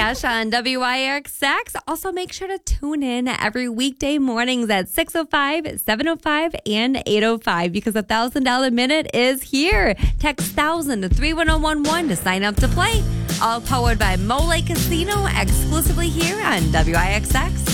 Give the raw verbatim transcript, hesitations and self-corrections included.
Kesha on W I X X. Also, make sure to tune in every weekday mornings at six oh five, seven oh five, and eight oh five because a one thousand dollars minute is here. Text one thousand to three one oh one one to sign up to play. All powered by Mole Casino, exclusively here on W I X X.